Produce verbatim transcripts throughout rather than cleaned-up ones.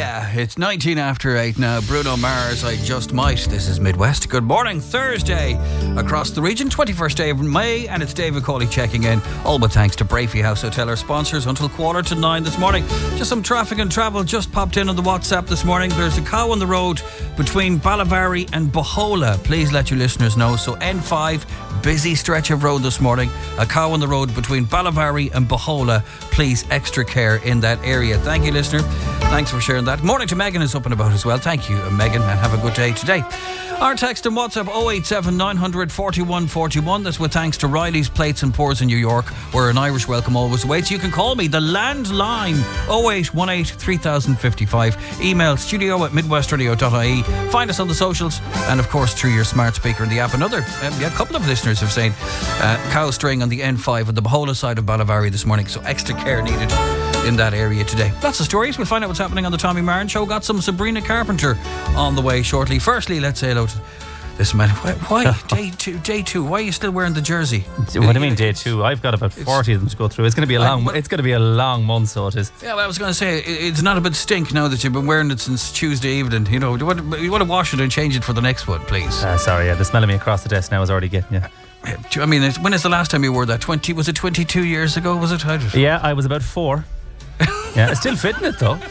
yeah, it's nineteen after eight now. Bruno Mars, I Just Might. This is Midwest. Good morning, Thursday across the region, twenty-first day of May, and it's David Cawley checking in. All with thanks to Brafey House Hotel, our sponsors, until quarter to nine this morning. Just some traffic and travel just popped in on the WhatsApp this morning. There's a cow on the road between Ballavary and Bohola. Please let your listeners know. So N five, busy stretch of road this morning. A cow on the road between Ballavary and Bohola. Please, extra care in that area. Thank you, listener. Thanks for sharing that. Morning to Megan is up and about as well. Thank you, Megan, and have a good day today. Our text and WhatsApp oh eight seven nine hundred forty-one forty-one. That's with thanks to Riley's Plates and Pours in New York, where an Irish welcome always awaits. You can call me, the landline, oh eight one eight three thousand fifty-five. Email studio at midwestradio dot I E. Find us on the socials and, of course, through your smart speaker in the app. Another, um, yeah, a couple of listeners have said uh, cow straying on the N five at the Bohola side of Ballavary this morning, so extra care needed in that area today. Lots of stories. We'll find out what's happening on the Tommy Marin Show. Got some Sabrina Carpenter on the way shortly. Firstly, let's say hello to this man. Why, why day two? Day two. Why are you still wearing the jersey? What do you mean day two? I've got about forty of them to go through. It's going to be a long. It's going to be a long month, so it is. Yeah, well, I was going to say it's not a bit stink now that you've been wearing it since Tuesday evening. You know, you want to, you want to wash it and change it for the next one, please. Uh, sorry, yeah, the smell of me across the desk now is already getting you. I mean, when is the last time you wore that? Twenty? Was it twenty-two years ago? Was it? I yeah, I was about four. Yeah, it's still fitting it though.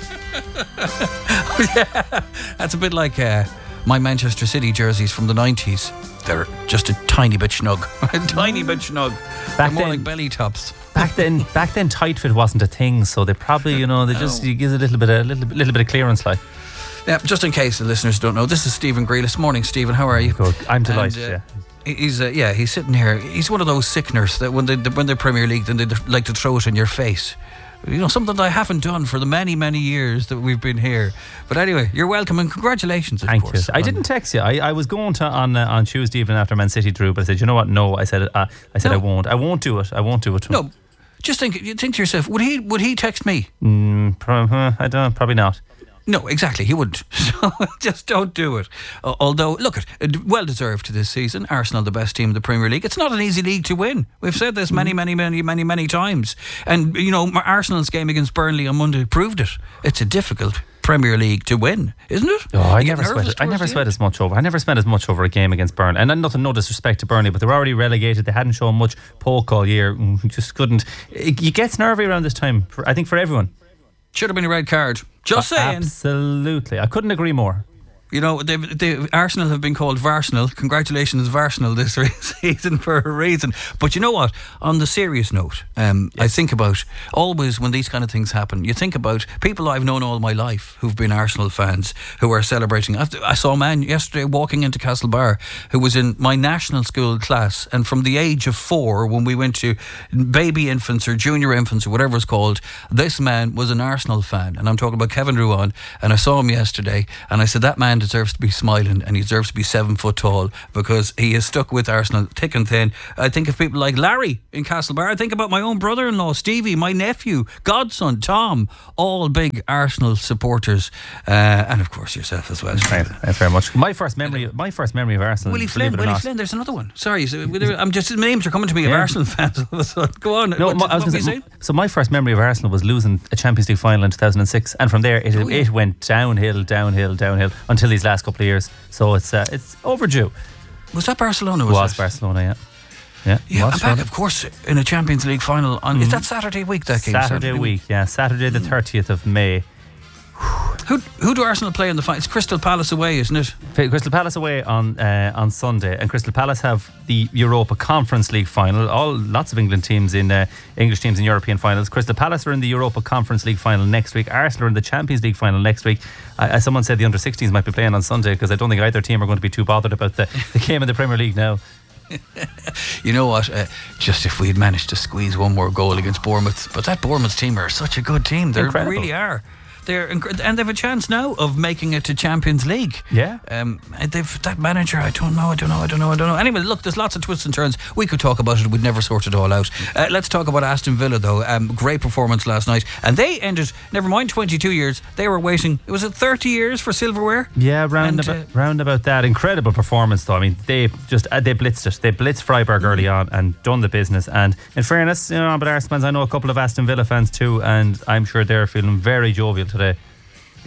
Yeah, that's a bit like uh, my Manchester City jerseys from the nineties. They're just a tiny bit snug, a tiny bit snug. Back They're more then, like belly tops. Back then, back then, tight fit wasn't a thing, so they probably, you know, they just you give it a little bit, a little, little bit of clearance, like. Yeah, just in case the listeners don't know, this is Stephen Grealish. Morning, Stephen. How are you? Good. I'm delighted. And, uh, yeah. He's uh, yeah, he's sitting here. He's one of those sickeners that when they when they're Premier League, then they like to throw it in your face. You know, something that I haven't done for the many, many years that we've been here. But anyway, you're welcome and congratulations, of Thank course. you. I didn't text you. I, I was going to on uh, on Tuesday evening after Man City drew, but I said, you know what? No, I said uh, I said No. I won't. I won't do it. I won't do it. No, just think. You think to yourself, would he would he text me? Mm, pro- uh, I don't know. Probably not. No, exactly, he wouldn't. So just don't do it. Uh, although, look, it well deserved this season. Arsenal, the best team in the Premier League. It's not an easy league to win. We've said this many, many, many, many, many times. And you know, Arsenal's game against Burnley on Monday proved it. It's a difficult Premier League to win, isn't it? Oh, I You never get nervous sweat. I towards never the sweat end. as much over. I never spent as much over a game against Burnley. And nothing, no disrespect to Burnley, but they were already relegated. They hadn't shown much poke all year. Mm, Just couldn't. It, it gets nervy around this time. For, I think for everyone. Should have been a red card. Just Uh, saying. Absolutely. I couldn't agree more. You know, they, they, Arsenal have been called Varsenal. Congratulations, Varsenal, this season for a reason. But you know what? On the serious note, um, yes. I think about always when these kind of things happen, you think about people I've known all my life who've been Arsenal fans who are celebrating. I saw a man yesterday walking into Castlebar who was in my national school class, and from the age of four, when we went to baby infants or junior infants or whatever it's called, this man was an Arsenal fan. And I'm talking about Kevin Ruan, and I saw him yesterday, and I said, that man deserves to be smiling and he deserves to be seven foot tall because he is stuck with Arsenal thick and thin. I think of people like Larry in Castlebar. I think about my own brother-in-law Stevie, my nephew, godson Tom, all big Arsenal supporters, uh, and of course yourself as well. Thanks, thanks very much. My first memory, my first memory of Arsenal. Willie Flynn, Willie Flynn. There's another one. Sorry, so, I'm just names are coming to me of yeah. Arsenal fans all of a sudden. Go on. No, what, my, I was what gonna were say, you saying? So my first memory of Arsenal was losing a Champions League final in two thousand six, and from there it Oh, yeah. it went downhill, downhill, downhill until these last couple of years. So it's uh, it's overdue. Was that Barcelona? Was, Was, was it? Barcelona? Yeah, yeah. Yeah, was I'm back, Barcelona. of course, in a Champions League final. On mm-hmm. Is that Saturday week? That game Saturday, Saturday week, yeah, Saturday the thirtieth of May. Who who do Arsenal play in the final? It's Crystal Palace away, isn't it? Crystal Palace away on uh, on Sunday, and Crystal Palace have the Europa Conference League final. All lots of England teams in uh, English teams in European finals. Crystal Palace are in the Europa Conference League final next week. Arsenal are in the Champions League final next week. Uh, someone said the under sixteens might be playing on Sunday because I don't think either team are going to be too bothered about the, the game in the Premier League now. You know what? Uh, just if we'd managed to squeeze one more goal against Bournemouth, but that Bournemouth team are such a good team. They really are. They're inc- and they've a chance now of making it to Champions League. Yeah. Um. They've that manager. I don't know. I don't know. I don't know. I don't know. Anyway, look. There's lots of twists and turns. We could talk about it. We'd never sort it all out. Uh, let's talk about Aston Villa though. Um. Great performance last night, and they ended. Never mind. twenty-two years. They were waiting. It was it thirty years for silverware. Yeah. Round and, about uh, round about that. Incredible performance though. I mean, they just uh, they blitzed it. They blitzed Freiburg early on and done the business. And in fairness, you know, but Arsenal fans, I know a couple of Aston Villa fans too, and I'm sure they're feeling very jovial today. Yeah,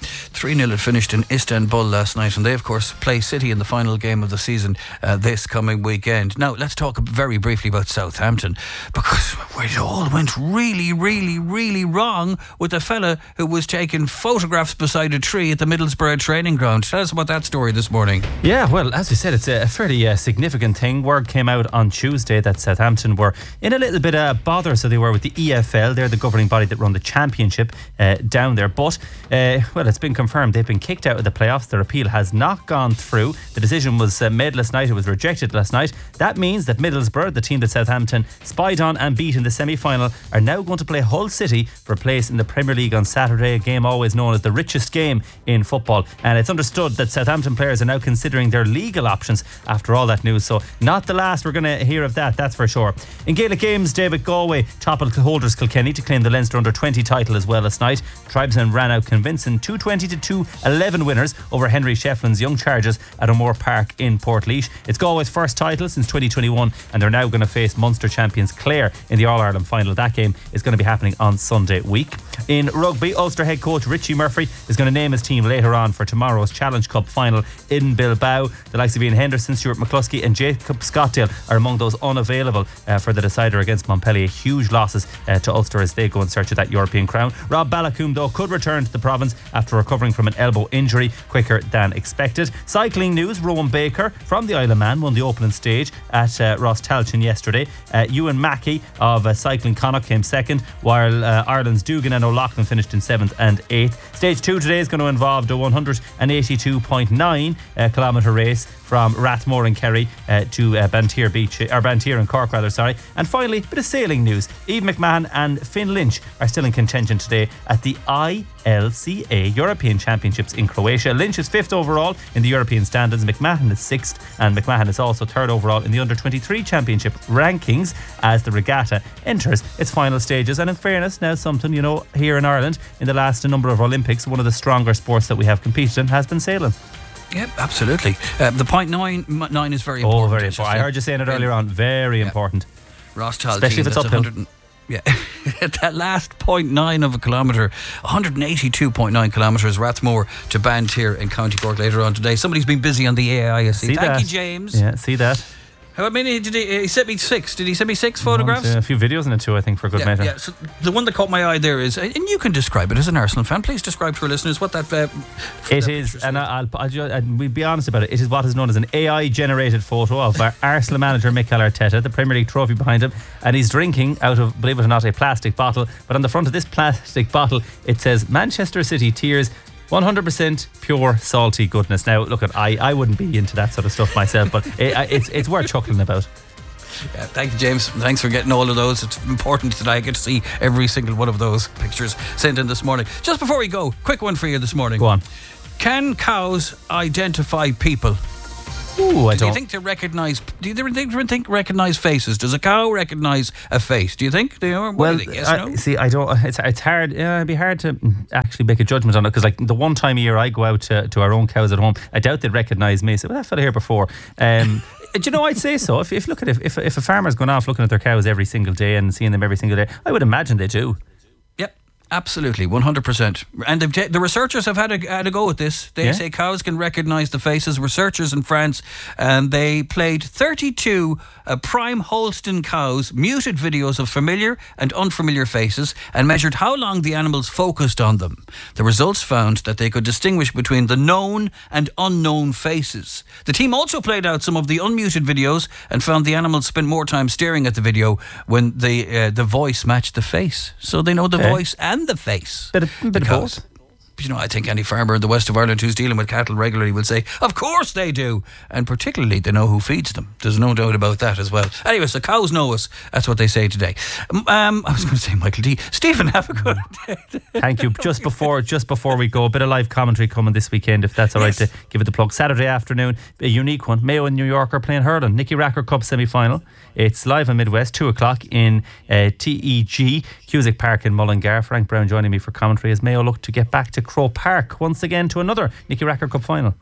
three nil it finished in Istanbul last night, and they of course play City in the final game of the season uh, this coming weekend. Now let's talk very briefly about Southampton, because it all went really really really wrong with the fella who was taking photographs beside a tree at the Middlesbrough training ground. Tell us about that story this morning. Yeah, well, as we said, it's a fairly uh, significant thing. Word came out on Tuesday that Southampton were in a little bit of bother, so they were with the E F L. They're the governing body that run the championship uh, down there, but uh, well, it's been confirmed they've been kicked out of the playoffs. Their appeal has not gone through. The decision was uh, made last night. It was rejected last night. That means that Middlesbrough, the team that Southampton spied on and beat in the semi-final, are now going to play Hull City for a place in the Premier League on Saturday, a game always known as the richest game in football. And it's understood that Southampton players are now considering their legal options after all that news, so not the last we're going to hear of that, that's for sure. In Gaelic games, David Galway toppled holders Kilkenny to claim the Leinster under twenty title as well last night. Tribesmen ran out convincing two twenty to two eleven winners over Henry Shefflin's Young Chargers at O'Moore Park in Portlaoise. It's Galway's first title since twenty twenty-one, and they're now going to face Munster champions Clare in the All-Ireland final. That game is going to be happening on Sunday week. In rugby, Ulster head coach Richie Murphy is going to name his team later on for tomorrow's Challenge Cup final in Bilbao. The likes of Ian Henderson, Stuart McCluskey and Jacob Scottdale are among those unavailable uh, for the decider against Montpellier. Huge losses uh, to Ulster as they go in search of that European crown. Rob Balakoum, though, could return to the province after recovering from an elbow injury quicker than expected. Cycling news, Rowan Baker from the Isle of Man won the opening stage at uh, Rostalchin yesterday. Uh, Ewan Mackey of uh, Cycling Connacht came second, while uh, Ireland's Dugan and O'Loughlin finished in seventh and eighth. Stage two today is going to involve the one hundred eighty-two point nine uh, kilometre race from Rathmore and Kerry uh, to uh, Bantier Beach, or Bantier and Cork rather, sorry. And finally, a bit of sailing news. Eve McMahon and Finn Lynch are still in contention today at the I L C A European Championships in Croatia. Lynch is fifth overall in the European standings. McMahon is sixth, and McMahon is also third overall in the under twenty-three championship rankings as the regatta enters its final stages. And in fairness, now something, you know, here in Ireland, in the last number of Olympics, one of the stronger sports that we have competed in has been sailing. Yep, absolutely. Uh, the point nine, nine is very important. Oh, very important. I heard you saying it earlier on. Very yeah. important. Rostal especially team, if it's uphill. Yeah, that last point nine of a kilometre, one hundred eighty-two point nine kilometres, Rathmore to Bantier in County Cork later on today. Somebody's been busy on the A I, I see. see Thank that. you, James. Yeah, see that. How many did he, he sent me six? Did he send me six photographs? A few videos in it too, I think, for a good yeah, measure. Yeah, so the one that caught my eye there is, and you can describe it as an Arsenal fan. Please describe to our listeners what that. Uh, it is, and I'll, I'll, I'll, I'll we'll be honest about it. It is what is known as an A I-generated photo of our Arsenal manager Mikel Arteta, the Premier League trophy behind him, and he's drinking out of, believe it or not, a plastic bottle. But on the front of this plastic bottle, it says Manchester City Tears. one hundred percent pure salty goodness. Now, look, at I, I wouldn't be into that sort of stuff myself, but it, it's it's worth chuckling about. Yeah, thank you, James. Thanks for getting all of those. It's important that I get to see every single one of those pictures sent in this morning. Just before we go, quick one for you this morning. Go on. Can cows identify people? Ooh, I do don't. you think they recognise? Do you think, think recognise faces? Does a cow recognise a face? Do you think they are? Well, think? Yes, uh, no? see, I don't. It's it's hard. Yeah, it'd be hard to actually make a judgment on it, because like the one time a year I go out to, to our own cows at home, I doubt they'd recognise me. So, well, that fella here before. Um, do you know? I'd say so. If if look at it, if if a farmer's going off looking at their cows every single day and seeing them every single day, I would imagine they do. Yep. Absolutely, one hundred percent. And t- the researchers have had a, had a go at this. They yeah. say cows can recognise the faces. Researchers in France, and they played thirty-two uh, prime Holstein cows, muted videos of familiar and unfamiliar faces, and measured how long the animals focused on them. The results found that they could distinguish between the known and unknown faces. The team also played out some of the unmuted videos and found the animals spent more time staring at the video when the uh, the voice matched the face. So they know the okay. voice and the face. Bit of, bit of both. You know, I think any farmer in the west of Ireland who's dealing with cattle regularly will say, of course they do. And particularly they know who feeds them. There's no doubt about that as well. Anyway, so cows know us. That's what they say today. Um, I was going to say Michael D. Stephen, have a good day. Thank you. Just before just before we go, a bit of live commentary coming this weekend, if that's all yes. right to give it the plug. Saturday afternoon, a unique one. Mayo and New York are playing hurling. Nicky Racker Cup semi-final. It's live on Midwest, two o'clock in uh, T E G, Cusick Park in Mullingar. Frank Brown joining me for commentary as Mayo look to get back to Croke Park once again to another Nicky Racker Cup final.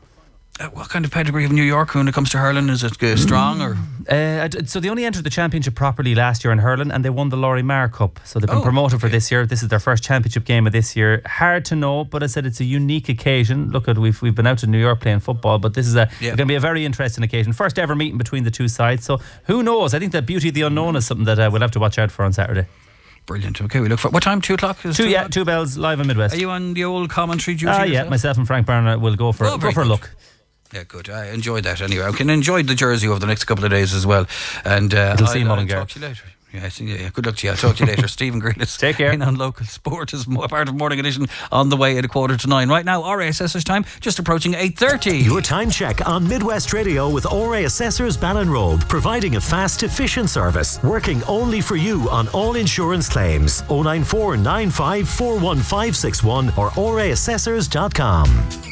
Uh, what kind of pedigree of New York when it comes to hurling? Is it uh, strong or? Uh, so they only entered the championship properly last year in hurling, and they won the Laurie Marr Cup. So they've been Oh, promoted for okay. this year. This is their first championship game of this year. Hard to know, but I said it's a unique occasion. Look at we've we've been out to New York playing football, but this is a Yeah. going to be a very interesting occasion. First ever meeting between the two sides. So who knows? I think the beauty of the unknown is something that uh, we'll have to watch out for on Saturday. Brilliant. Okay, we look for what time? Two o'clock. Is Two, two yeah, o'clock? two bells live on Midwest. Are you on the old commentary duty? Ah, yeah, yourself? myself and Frank Barner will go for Oh, go very for a good. look. Yeah, good. I enjoyed that anyway. I can enjoy the jersey over the next couple of days as well. And uh, It'll I'll, see I'll Mullingar. talk to you later. Yeah, I see, yeah, good luck to you. I'll talk to you later. Stephen Grealish. Take care. In on Local Sport is more part of Morning Edition on the way at a quarter to nine. Right now, R A Assessors time, just approaching eight thirty. Your time check on Midwest Radio with R A Assessors Ballinrobe, providing a fast, efficient service, working only for you on all insurance claims. oh nine four nine five four one five six one or r a assessors dot com.